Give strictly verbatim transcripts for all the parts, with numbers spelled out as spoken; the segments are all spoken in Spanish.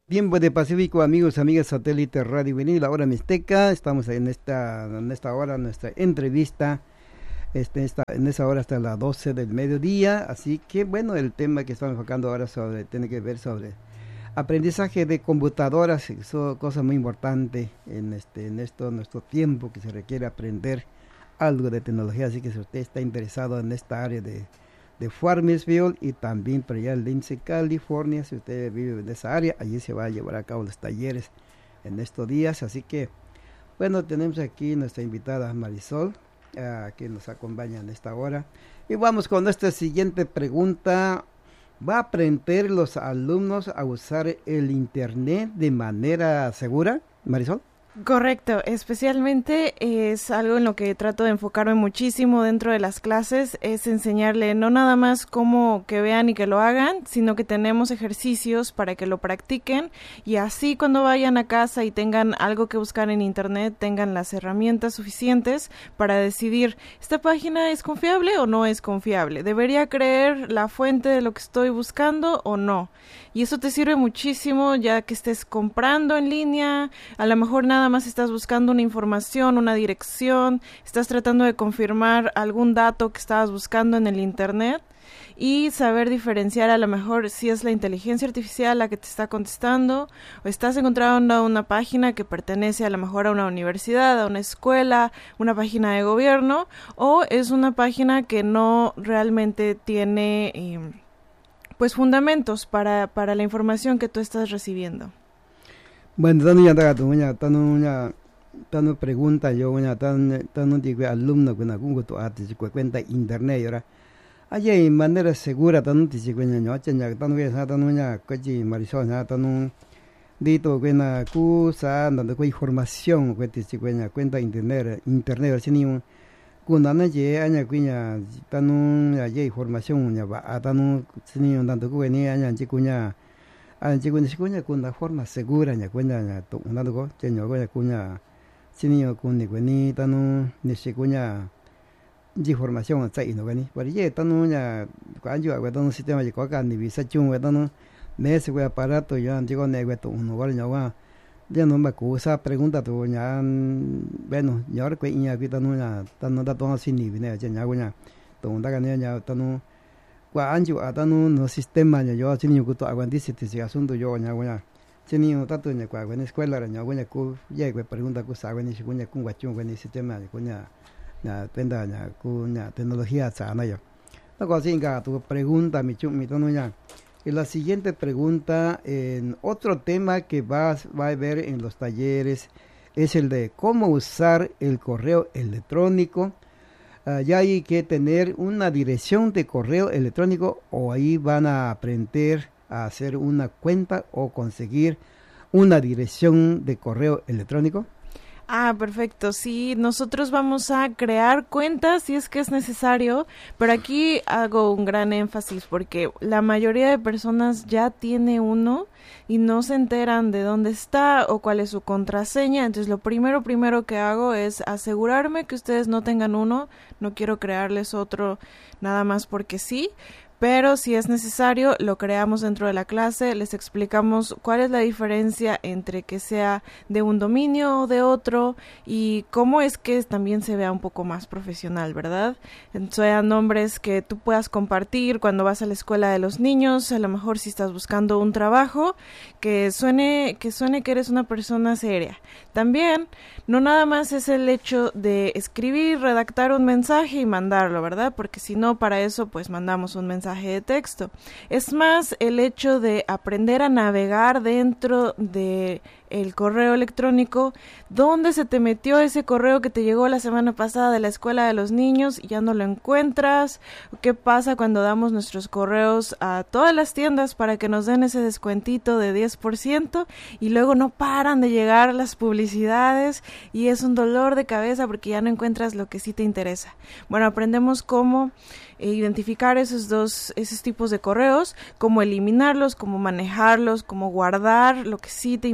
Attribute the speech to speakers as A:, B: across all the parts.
A: Tiempo de Pacífico, amigos, amigas, satélite Radio Vinil, la hora mixteca. Estamos en esta, en esta hora, nuestra entrevista. Este, esta, en esa hora hasta las doce del mediodía. Así que, bueno, el tema que estamos enfocando ahora sobre, tiene que ver sobre aprendizaje de computadoras. Eso cosa muy importante en este, en esto, nuestro tiempo que se requiere aprender algo de tecnología. Así que si usted está interesado en esta área de de Farmersville y también para allá en Lindsay, California, si usted vive en esa área, allí se va a llevar a cabo los talleres en estos días. Así que, bueno, tenemos aquí nuestra invitada Marisol, uh, que nos acompaña en esta hora. Y vamos con nuestra siguiente pregunta. ¿Va a aprender los alumnos a usar el Internet de manera segura, Marisol?
B: Correcto, especialmente es algo en lo que trato de enfocarme muchísimo dentro de las clases, es enseñarle no nada más cómo que vean y que lo hagan, sino que tenemos ejercicios para que lo practiquen y así cuando vayan a casa y tengan algo que buscar en internet, tengan las herramientas suficientes para decidir, ¿esta página es confiable o no es confiable? ¿Debería creer la fuente de lo que estoy buscando o no? Y eso te sirve muchísimo ya que estés comprando en línea, a lo mejor nada más estás buscando una información, una dirección, estás tratando de confirmar algún dato que estabas buscando en el internet y saber diferenciar a lo mejor si es la inteligencia artificial la que te está contestando o estás encontrando una página que pertenece a lo mejor a una universidad, a una escuela, una página de gobierno o es una página que no realmente tiene eh, pues fundamentos para, para la información que tú estás recibiendo.
A: Bueno, tanu ya daga tu ya tanu ya tanu pregunta yo ya tanu tanu digo alumno que na kungo to ati ku cuenta internet yora. Aye manera segura tanu ti ku nya nyo chen ya tanu ya sa tanu ya ko ji Marisol ya tanu di to que na ku sa na ko información que ti ku nya cuenta internet internet sini ku na na je anya ku nya tanu ya ye información ya ba tanu sini on tanto ku ni anya ji ku nya a chico ni chico con la forma segura ya cuenta ya to na do che nyo ya kunya sini yo kun ni ni tanu ni chico ya ji formación tsai no ni por ye tanu ya kan yo ga tanu sistema de ko kan ni visa chung ga tanu me se ga aparato yo chico ne ga to no ga nyo ga ya no me acusa pregunta tu ya bueno yo re que ya que tanu ya tanu da to sin ni ne ya nya go nya to da ga ne ya tanu qua anju atanu no sistema nya yo chini ku to aguanti se te asunto yo nya gonya chini no tato nya kwa en escuela nya gonya ku ye ku pregunta ku sa gonya gonya ku guachu gonya sistema gonya na tenda nya ku nya tecnología sa na yo no ko singa tu pregunta mi chu mi tono nya y la siguiente pregunta en otro tema que va va a ver en los talleres es el de cómo usar el correo electrónico. Uh, ya hay que tener una dirección de correo electrónico o ahí van a aprender a hacer una cuenta o conseguir una dirección de correo electrónico.
B: Ah, perfecto. Sí, nosotros vamos a crear cuentas si es que es necesario, pero aquí hago un gran énfasis porque la mayoría de personas ya tiene uno y no se enteran de dónde está o cuál es su contraseña. Entonces, lo primero, primero que hago es asegurarme que ustedes no tengan uno. No quiero crearles otro nada más porque sí. Pero si es necesario, lo creamos dentro de la clase, les explicamos cuál es la diferencia entre que sea de un dominio o de otro y cómo es que también se vea un poco más profesional, ¿verdad? Sean nombres que tú puedas compartir cuando vas a la escuela de los niños, a lo mejor si estás buscando un trabajo, que suene, que suene que eres una persona seria. También, no nada más es el hecho de escribir, redactar un mensaje y mandarlo, ¿verdad? Porque si no, para eso, pues mandamos un mensaje de texto. Es más el hecho de aprender a navegar dentro de el correo electrónico, dónde se te metió ese correo que te llegó la semana pasada de la escuela de los niños y ya no lo encuentras, qué pasa cuando damos nuestros correos a todas las tiendas para que nos den ese descuentito de diez por ciento y luego no paran de llegar las publicidades y es un dolor de cabeza porque ya no encuentras lo que sí te interesa. Bueno, aprendemos cómo e identificar esos dos, esos tipos de correos, cómo eliminarlos, cómo manejarlos, cómo guardar lo que sí te importa,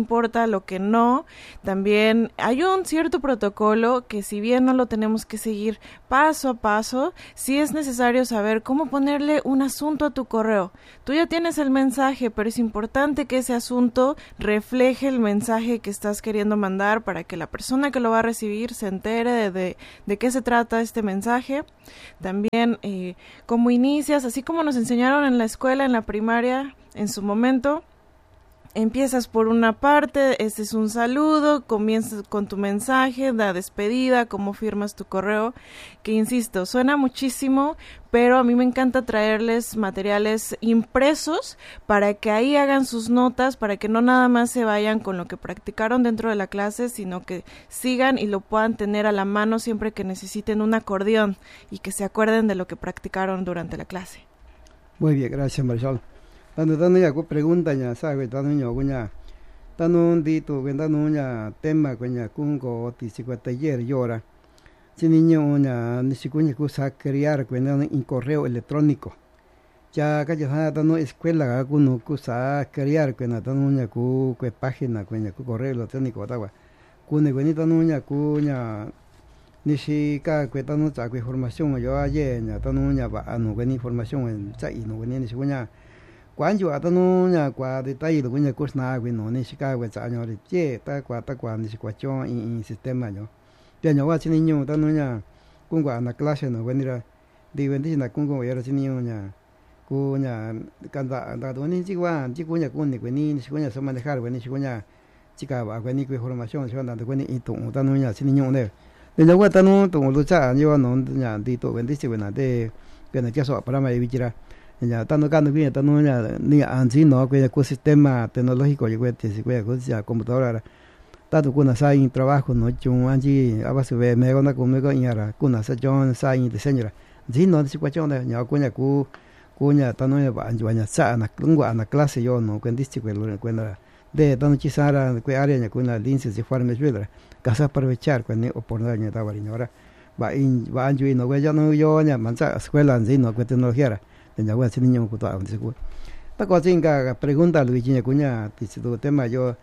B: lo que no. También hay un cierto protocolo que, si bien no lo tenemos que seguir paso a paso, sí es necesario saber cómo ponerle un asunto a tu correo. Tú ya tienes el mensaje, pero es importante que ese asunto refleje el mensaje que estás queriendo mandar para que la persona que lo va a recibir se entere de, de, de qué se trata este mensaje. También eh, cómo inicias, así como nos enseñaron en la escuela, en la primaria, en su momento. Empiezas por una parte, este es un saludo, comienzas con tu mensaje, la despedida, cómo firmas tu correo, que insisto, suena muchísimo, pero a mí me encanta traerles materiales impresos para que ahí hagan sus notas, para que no nada más se vayan con lo que practicaron dentro de la clase, sino que sigan y lo puedan tener a la mano siempre que necesiten un acordeón y que se acuerden de lo que practicaron durante la clase.
A: Muy bien, gracias, Marisol. Tano tano ya ku pregunta nya sabe tano nyo kunya tano di tu que tano nya tema kunya kungo ti si taller yora si niño nya ni si kunya ku sa crear kunya en correo electrónico ya ka ya tano escuela ga ku no ku sa crear kunya tano nya ku ku página kunya ku correo electrónico tawa ku ne kunya tano nya ku nya ni si ka ku tano cha ku información yo ayer nya tano nya ba anu ku ni información en cha y no ku ni si kunya cuando atano nya kwa detalle lo kunya kursna we no ni shika we cha nyo ri che ta kwa ta kwa ni shikwa chon in sistema nyo ya nyo wa chini nyo tano nya kungwa na clase no venira di vendi na kungwa ya chini nyo nya ku nya kanda da do ni chikwa chikunya kun ni ni shikunya so manejar we ni shikunya chika ba we ni ku información so na de we ni itu tano nya chini nyo ne de nyo wa tano to lo cha nyo no nya di to vendi se we na de que na que so para ma bichira ya tanto cuando viene tanto ya ni anzi no que el sistema tecnológico yo que se que cosa computadora tanto con esa en trabajo no yo anzi a base de me con conmigo y ahora con esa yo sa en diseño sí no se cuestión de ya con ya cu cuña tanto ya va ya sa na lengua na clase yo no con dice que lo cuenta de tanto chisara que área ya con la lince se forma ayuda casa aprovechar cuando oportunidad ya estaba ahora va in va anzi no que ya no yo ya mancha escuela anzi no que tecnología ya voy a hacer niño puto a un seguro. Ta cosa inga pregunta Luigi Cuña, dice tu tema yo.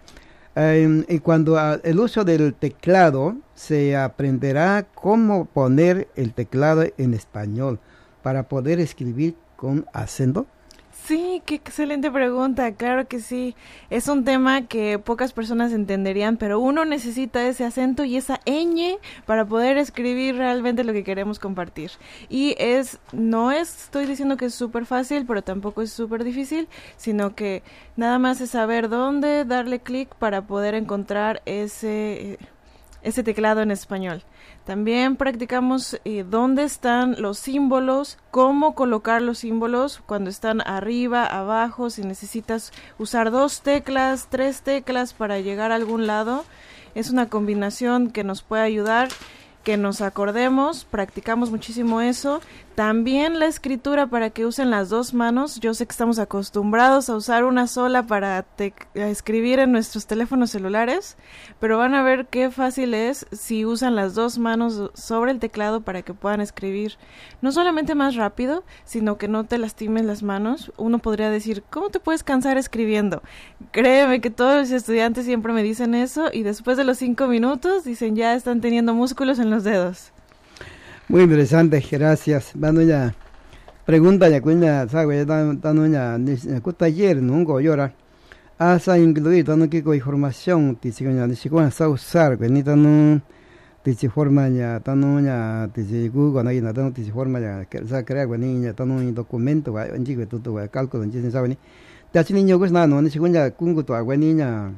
A: Eh, y cuando uh, el uso del teclado se aprenderá cómo poner el teclado en español para poder escribir con acento.
B: Sí, qué excelente pregunta, claro que sí. Es un tema que pocas personas entenderían, pero uno necesita ese acento y esa ñ para poder escribir realmente lo que queremos compartir. Y es, no es, estoy diciendo que es súper fácil, pero tampoco es súper difícil, sino que nada más es saber dónde darle clic para poder encontrar ese, ese teclado en español. También practicamos eh, dónde están los símbolos, cómo colocar los símbolos cuando están arriba, abajo, si necesitas usar dos teclas, tres teclas para llegar a algún lado. Es una combinación que nos puede ayudar, que nos acordemos, practicamos muchísimo eso. También la escritura para que usen las dos manos. Yo sé que estamos acostumbrados a usar una sola para te- a escribir en nuestros teléfonos celulares, pero van a ver qué fácil es si usan las dos manos sobre el teclado para que puedan escribir no solamente más rápido, sino que no te lastimes las manos. Uno podría decir, ¿cómo te puedes cansar escribiendo? Créeme que todos los estudiantes siempre me dicen eso y después de los cinco minutos dicen ya están teniendo músculos en los dedos.
A: Muy interesante, gracias. Bueno, ya pregunta ya cuña, sabe, dando ya cu taller nunca llora. Asa incluir dando que con información, dice que ya dice que sa usar, que ni tan dice forma ya, tan ya dice Google no hay nada, tan dice forma ya que sa crea que ni ya tan un documento, va, en chico todo va cálculo, en chico sabe ni. Ya si niño pues nada, no dice que ya kungu to agua niña.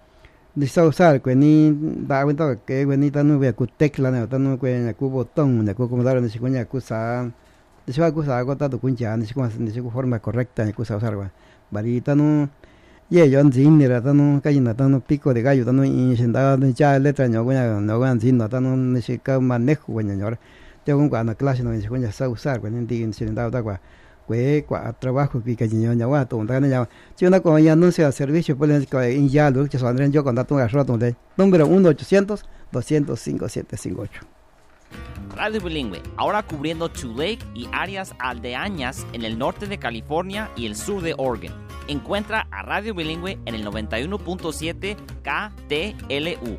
A: Di sa usar que ni da cuenta que ni tan ve cu tecla no tan que cu botón ne cu computadora ni siquiera cu sa de sa cu sa go ta tu kunja ni siquiera ni siquiera forma correcta ni cu sa usar va varita no ye yo anzin ni ra tan ka ina tan pico de gallo tan in senda ni cha letra no gua no gua anzin no tan ni siquiera manejo gua ñor te con cuando clase no ni siquiera sa usar que ni din sin da da gua que qua trabajo que que niño ya va to ta na ya si una cosa ya anuncia servicio por el que en ya lo que son yo con dato a rato de número uno ochocientos doscientos cinco siete cinco ocho.
C: Radio Bilingüe, ahora cubriendo Tule Lake y áreas aldeañas en el norte de California y el sur de Oregon. Encuentra a Radio Bilingüe en el noventa y uno punto siete K T L U.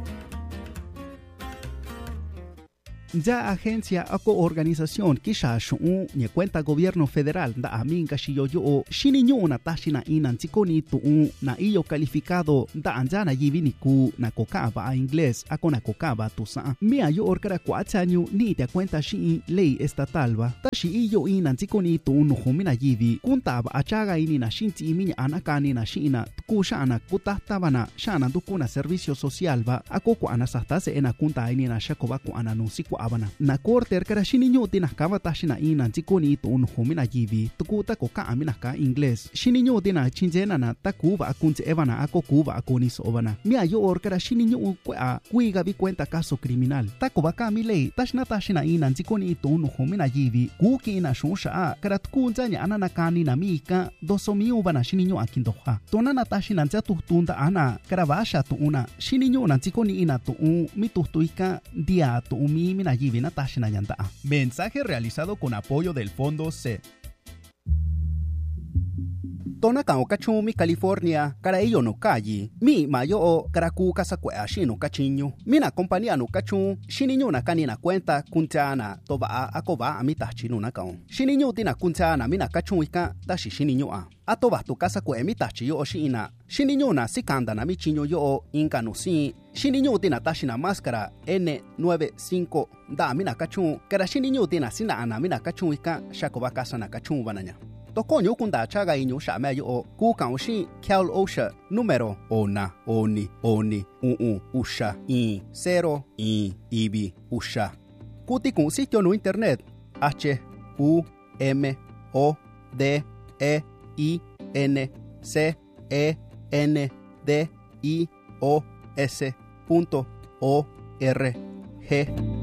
D: Ya agencia ako organización kisha shu'u ni cuenta gobierno federal da amin kashiyo yo shini nyo na tashina inan tikoni tu'u na iyo calificado da anjana yivini ku na kokaba a inglés ako na kokaba tusa mia yo orkara kuachanyo ni te cuenta shi ley estatal ba tashi iyo inan tikoni tu'u no humina yivi kuntaba achaga ini na shinti iminya anakani na shina kushana kutahtabana shana dukuna servicio social ba ako ku anasastase ena kunta ini na shakoba ku ananusi ku abana na korter kara shininyo tinakaba tashina ina tikoni to un homina yivi tukuta ko ka amina ka inglés shininyo tina chinjena na takuba akunche evana ako kuba akoni sobana mia yo or kara shininyo kwa kuiga bi cuenta caso criminal takoba ka milei tashna tashina ina tikoni to un homina yivi kuki ina shonsha kara tukunja nya anana kani na mika dosomi ubana shininyo akindoha tonana tashina jatu tunda ana kara basha to una shininyo na tikoni ina to un mitustuika dia to umi mina yivi na tashina yanda. Mensaje realizado con apoyo del Fondo C. Tona kao kachumi California kara iyo no kayi mi mayo o karaku kasakwe ashino kachinyo mina compañía no kachu shininyo na kanina cuenta kuntana toba akoba amita chino na kao shininyo tina kuntana mina kachuika tashi shininyo a atoba tu kasakwe emita chiyo oshina shininyo na sikanda na michinyo yo inka no si shininyo tina tashina máscara N noventa y cinco da mina kachu kara shininyo tina sina ana mina kachuika shakoba kasa na kachu bananya Tokonyo kunda chaga inyo shamayo o ku kaunshi Cal Osha número ona oni oni uu usha i cero i ibi usha. Kuti kun sitio no internet H U M O D E I N C E N D I O S punto O R G